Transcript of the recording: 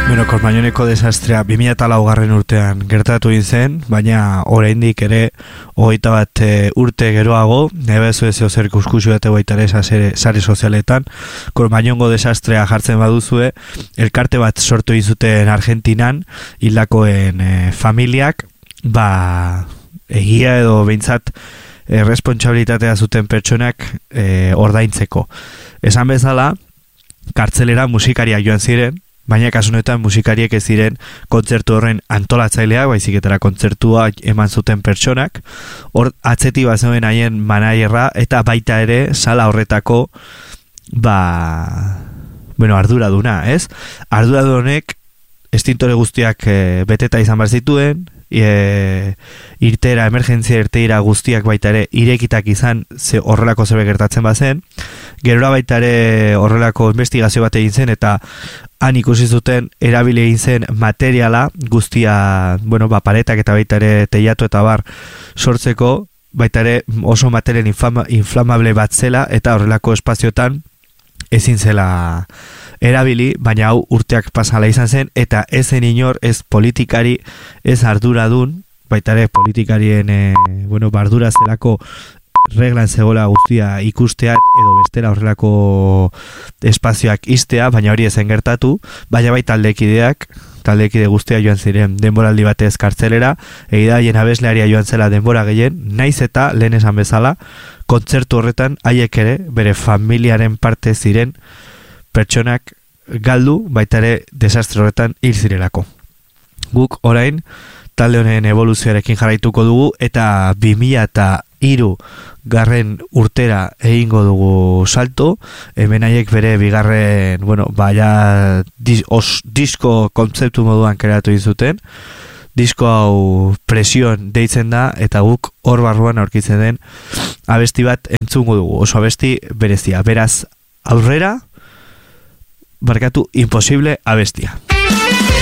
Bueno, Kormañoneko desastrea 2004 urtean gertatu zen, baina oraindik ere 21 urte geroago, nebezu ez zer kuskusu eta baitare sare sozialetan, Kormañongo desastrea jartzen baduzue, elkarte bat sortu izuten Argentinan, hildakoen familiak, egia edo behintzat responsabilitatea zuten pertsonak ordaintzeko. Esan bezala, kartzelera musikariak joan ziren, baina kasunetan musikariek ez ziren kontzertu horren antolatzaileak, baizik etara kontzertua eman zuten pertsonak, hor atzeti bazeuen haien manaierra, eta baita ere sala horretako arduraduna, ez? Arduradunek estintore guztiak beteta izan behar zituen, emergentzia irteira guztiak baita ere irekitak izan horrelako zerbait gertatzen bazen, gerora baita ere horrelako investigazio bat egin zen, eta han ikusi zuten erabili egin zen materiala guztia, paretak eta baita ere teiatu eta bar sortzeko, baita ere oso material inflamable bat zela, eta horrelako espaziotan ezin zela erabili, baina hau urteak pasala izan zen, eta ez zen inor, ez politikari, ez arduradun, baita ere politikarien ardura zelako reglan zegoela guztia ikusteat, edo bestela horrelako espazioak iztea, baina hori ezen gertatu, baina bai taldekide guztia joan ziren denboraldi batez kartzelera, egidaien abeslearia joan zela denbora gehien, naiz eta lehen esan bezala, kontzertu horretan haiek ere, bere familiaren parte ziren pertsonak galdu, baita ere desastre horretan hil zirelako. Guk orain talde honen evoluzioarekin jarraituko dugu, eta 2003 garren urtera egingo dugu salto, hemen haiek bere bigarren, disko kontzeptu moduan kreatu izuten, disko hau presion deitzen da, eta guk hor barruan aurkitzen den abesti bat entzungo dugu, oso abesti berezia, beraz aurrera, imposible abestia.